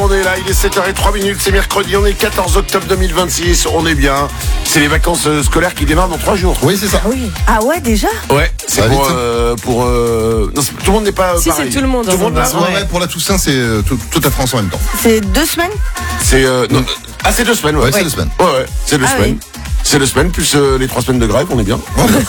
on est là, il est 7h03, c'est mercredi, on est 14 octobre 2026, on est bien. C'est les vacances scolaires qui démarrent dans 3 jours. Oui, c'est ça. Oui. Ah ouais, déjà? Ouais, c'est Ça va pour non, tout le monde n'est pas Si, pareil. c'est tout le monde. Tout le monde là. Ouais, pour la Toussaint, c'est toute la France en même temps. C'est 2 semaines? C'est c'est 2 semaines, ouais. Ouais, c'est 2 semaines. Ouais, c'est 2 Ah semaines. oui. C'est 2 semaines plus les 3 semaines de grève, on est bien.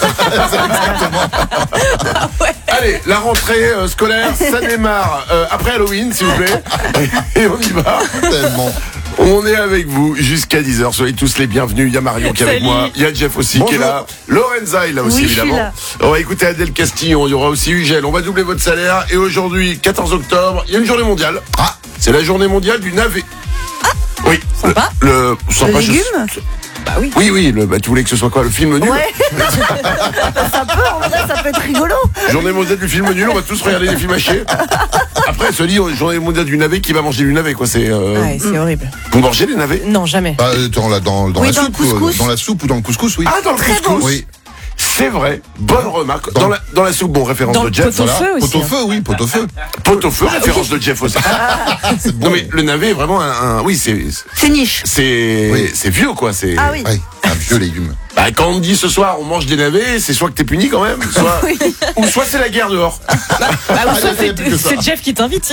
Allez, la rentrée scolaire, ça démarre après Halloween, s'il vous plaît. Et on y va. Tellement. On est avec vous jusqu'à 10h. Soyez tous les bienvenus. Il y a Marion qui est avec Salut. moi. Il y a Jeff aussi Bonjour. qui est là. Lorenza est là aussi, Oui, je suis évidemment. là. On va écouter Adèle Castillon. Il y aura aussi Ugel. On va doubler votre salaire. Et aujourd'hui, 14 octobre, il y a une journée mondiale. Ah. C'est la journée mondiale du navet. Oui. Sympa. Le sympa, Le je- légume? Bah oui. Oui, tu voulais que ce soit quoi? Le film nul? Ouais. Ça peut, en vrai, ça peut être rigolo. Journée mondiale du film nul. On va tous regarder des films hachés. Après, elle se dit, journée mondiale du navet, qui va manger du navet, quoi? C'est, Ouais, c'est horrible. vous mangez les navets? Non, jamais. Bah, dans Oui, la dans le soupe, couscous. dans la soupe ou dans le couscous, oui. Ah, dans le couscous. bon. Oui. C'est vrai. Bonne remarque. Dans- Dans la soupe, bon, référence Dans de le Jeff. pot au feu aussi. Pot au feu, oui, pot au feu. Pot au feu, référence de Jeff aussi. C'est bon. Non mais le navet est vraiment oui C'est niche. c'est vieux quoi, c'est Ah oui. Ouais, un vieux légume. Bah, quand on dit ce soir on mange des navets, c'est soit que t'es puni quand même, soit ou soit c'est la guerre dehors. Bah, ou ça, il y a plus que ça. c'est Jeff qui t'invite.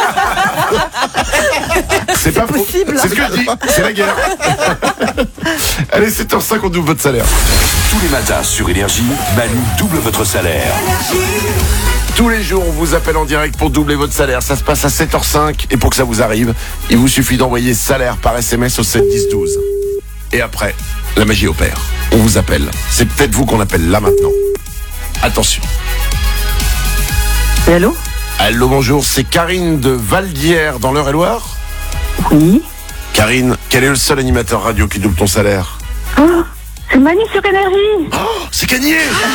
C'est pas faux. possible. C'est ce que je dis, c'est la guerre. Allez, 7h05, on double votre salaire. Tous les matins sur Énergie, Manu double votre salaire. Tous les jours, on vous appelle en direct pour doubler votre salaire. Ça se passe à 7h05 et pour que ça vous arrive, il vous suffit d'envoyer salaire par SMS au 7 10 12. Et après, la magie opère. On vous appelle. C'est peut-être vous qu'on appelle là maintenant. Attention. Allô? Allô, bonjour, c'est Karine de Valdière dans l'Eure-et-Loire. Oui. Karine, quel est le seul animateur radio qui double ton salaire? Oh, c'est Manu sur Énergie. Oh, c'est gagné!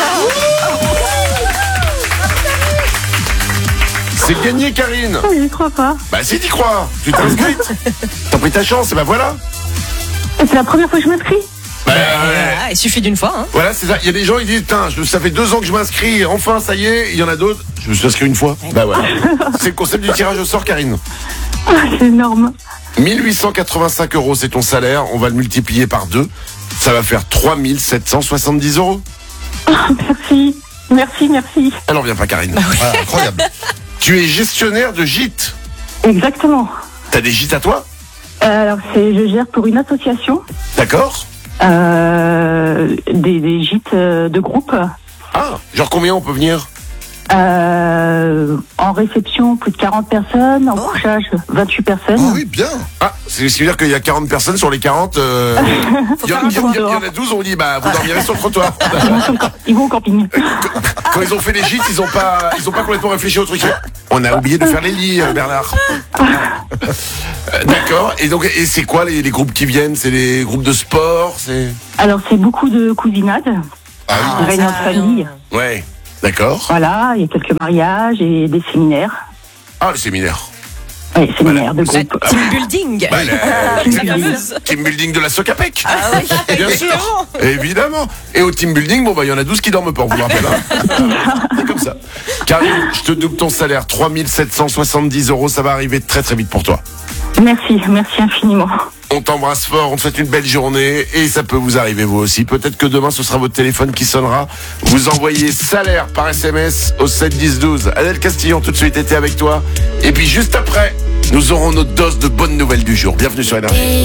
C'est gagné, Karine! Oh, je crois pas. Bah si t'y crois, tu t'es inscrite. T'as pris ta chance, et bah voilà. C'est la première fois que je m'inscris. Bah, Ah, il suffit d'une fois. Hein. voilà, c'est ça. Il y a des gens qui disent, putain, ça fait 2 ans que je m'inscris, enfin ça y est. Il y en a d'autres, je me suis inscrit une fois. Bah voilà. C'est le concept du tirage au sort, Karine. Ah, c'est énorme. 1885 € c'est ton salaire, on va le multiplier par 2. Ça va faire 3770 €. Merci. Merci, merci. Alors viens pas, Karine. Ah, incroyable. Tu es gestionnaire de gîtes. Exactement. T'as des gîtes à toi? Alors, je gère pour une association D'accord. des gîtes de groupe. Ah, genre combien on peut venir? En réception, plus de 40 personnes. En couchage, 28 personnes. Oh oui, bien. Ah, c'est ce qui veut dire qu'il y a 40 personnes sur les 40. Il y en a 12, on dit, bah, vous dormirez sur le trottoir. Ils vont au camping. Quand ils ont fait les gîtes, ils ont pas complètement réfléchi au truc. On a oublié de faire les lits, Bernard. D'accord. Et donc, et c'est quoi les groupes qui viennent? C'est les groupes de sport, c'est? Alors, c'est beaucoup de cousinade, Ah oui. des réunions de famille. Ouais. D'accord. Voilà, il y a quelques mariages et des séminaires. Ah, le séminaire. Oui, séminaires de La groupe. team building. Bah, La fameuse. team building de la Socapec. Ah oui, Bien sûr. Évidemment. Et au team building, bon, bah, il y en a 12 qui dorment pas, on vous le rappelle. Hein. C'est comme ça. Karine, je te double ton salaire. 3770 €. Ça va arriver très, très vite pour toi. Merci infiniment. On t'embrasse fort, on te souhaite une belle journée et ça peut vous arriver vous aussi. Peut-être que demain ce sera votre téléphone qui sonnera. Vous envoyez salaire par SMS au 7 10 12. Adèle Castillon tout de suite était avec toi. Et puis juste après, nous aurons notre dose de bonnes nouvelles du jour. Bienvenue sur Énergie.